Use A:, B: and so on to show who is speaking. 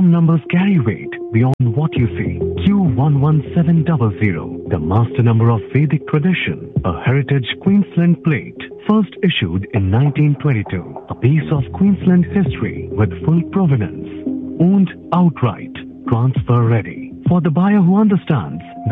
A: Some numbers carry weight beyond what you see. Q11700, the master number of Vedic tradition, a heritage Queensland plate, first issued in 1922. A piece of Queensland history with full provenance. Owned outright. Transfer ready. For the buyer who understands,